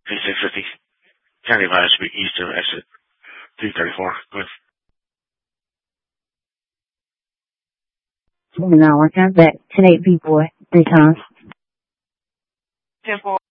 2650. County Line should be east of exit 334. Go ahead. Now, work out that 10-8 B boy 3 times. 10-4.